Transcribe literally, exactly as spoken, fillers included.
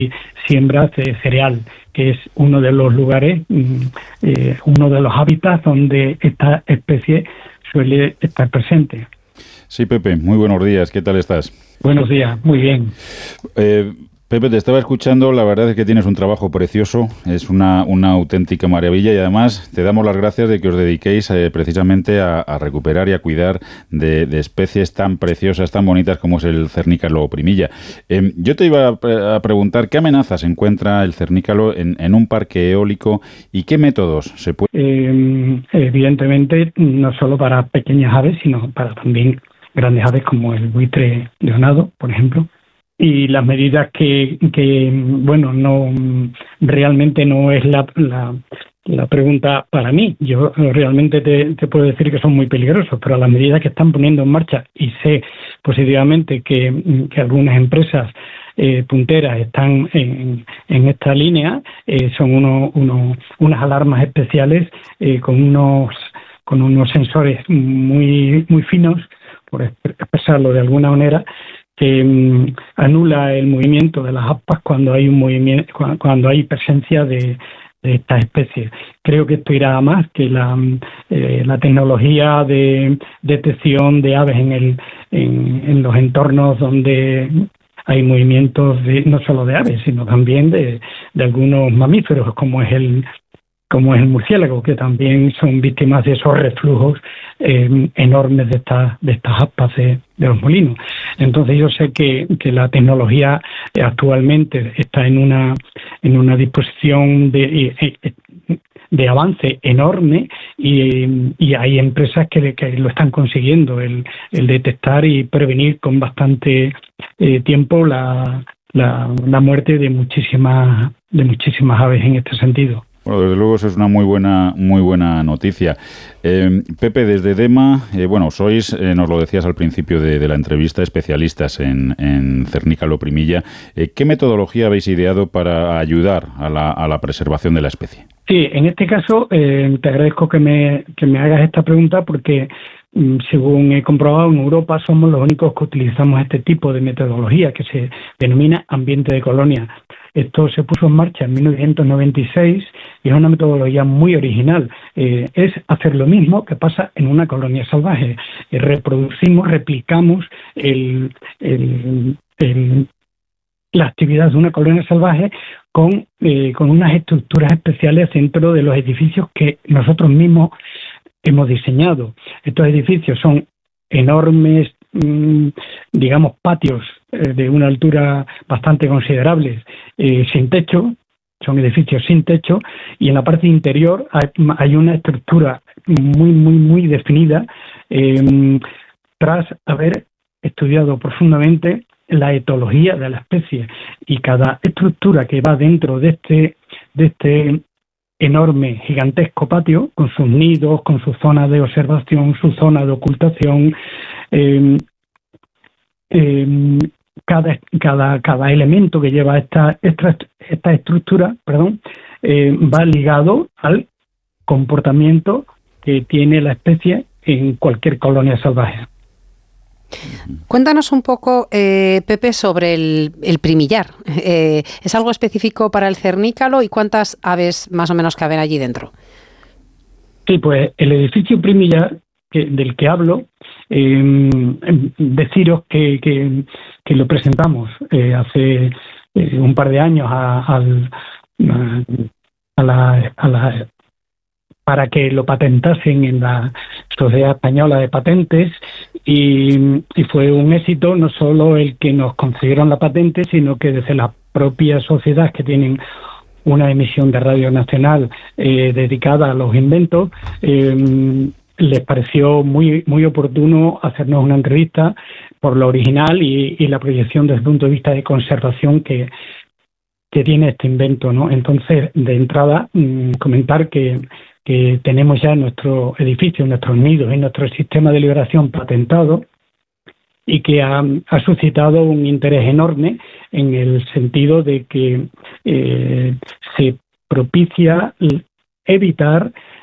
siembras de cereal, que es uno de los lugares, eh, uno de los hábitats donde esta especie suele estar presente. Sí, Pepe, muy buenos días, ¿qué tal estás? Buenos días, muy bien. Eh, Pepe, te estaba escuchando, la verdad es que tienes un trabajo precioso, es una, una auténtica maravilla y además te damos las gracias de que os dediquéis eh, precisamente a, a recuperar y a cuidar de, de especies tan preciosas, tan bonitas como es el cernícalo primilla. Eh, yo te iba a, a preguntar, ¿qué amenazas encuentra el cernícalo en, en un parque eólico y qué métodos se pueden...? Eh, evidentemente, no solo para pequeñas aves, sino para también grandes aves como el buitre leonado, por ejemplo. Y las medidas que, que bueno, no realmente no es la, la, la pregunta para mí. Yo realmente te, te puedo decir que son muy peligrosos, pero las medidas que están poniendo en marcha, y sé positivamente que, que algunas empresas eh, punteras están en, en esta línea, eh, son uno, uno, unas alarmas especiales eh, con unos con unos sensores muy muy finos, por expresarlo de alguna manera, que um, anula el movimiento de las aspas cuando hay un movimiento, cuando, cuando hay presencia de, de estas especies. Creo que esto irá a más que la, eh, la tecnología de detección de aves en, el, en, en los entornos donde hay movimientos de, no solo de aves, sino también de, de algunos mamíferos, como es el como es el murciélago, que también son víctimas de esos reflujos eh, enormes de estas de estas aspas de, de los molinos. Entonces yo sé que, que la tecnología actualmente está en una en una disposición de, de avance enorme y, y hay empresas que, que lo están consiguiendo, el, el detectar y prevenir con bastante eh, tiempo la, la, la muerte de muchísimas de muchísimas aves en este sentido. Bueno, desde luego eso es una muy buena muy buena noticia. Eh, Pepe, desde DEMA, eh, bueno, sois, eh, nos lo decías al principio de, de la entrevista, especialistas en, en cernícalo primilla. Eh, ¿Qué metodología habéis ideado para ayudar a la, a la preservación de la especie? Sí, en este caso eh, te agradezco que me, que me hagas esta pregunta porque mm, según he comprobado en Europa somos los únicos que utilizamos este tipo de metodología que se denomina ambiente de colonia. Esto se puso en marcha en mil novecientos noventa y seis y es una metodología muy original. Eh, es hacer lo mismo que pasa en una colonia salvaje. Eh, reproducimos, replicamos el, el, el, la actividad de una colonia salvaje con, eh, con unas estructuras especiales dentro de los edificios que nosotros mismos hemos diseñado. Estos edificios son enormes, digamos, patios eh, de una altura bastante considerable, eh, sin techo, son edificios sin techo, y en la parte interior hay, hay una estructura muy, muy, muy definida, eh, tras haber estudiado profundamente la etología de la especie, y cada estructura que va dentro de este, de este enorme, gigantesco patio, con sus nidos, con su zona de observación, su zona de ocultación, eh, eh, cada, cada, cada elemento que lleva esta, esta, esta estructura, perdón, eh, va ligado al comportamiento que tiene la especie en cualquier colonia salvaje. Cuéntanos un poco, eh, Pepe, sobre el, el primillar. Eh, ¿Es algo específico para el cernícalo y cuántas aves más o menos caben allí dentro? Sí, pues el edificio primillar que, del que hablo, eh, deciros que, que, que lo presentamos eh, hace eh, un par de años a, a, a, la, a la para que lo patentasen en la Sociedad Española de Patentes y, y fue un éxito no solo el que nos concedieron la patente, sino que desde las propias sociedades que tienen una emisión de radio nacional eh, dedicada a los inventos, eh, les pareció muy muy oportuno hacernos una entrevista por lo original y, y la proyección desde el punto de vista de conservación que, que tiene este invento, ¿no? Entonces, de entrada, mmm, comentar que que tenemos ya nuestro edificio, nuestros nidos y nuestro sistema de liberación patentado y que ha, ha suscitado un interés enorme en el sentido de que eh, se propicia evitar